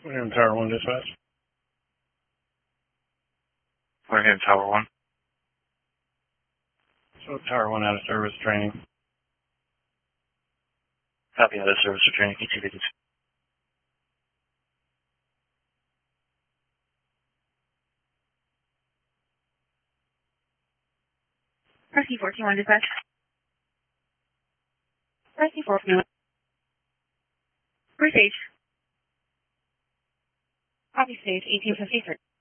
William Tower 1 dispatch. William Tower 1. So Tower 1 out of service training. Copy, out of service for training. ETV. Rescue 14-1 dispatch. Rescue 14-1. Free stage. Copy stage 1853.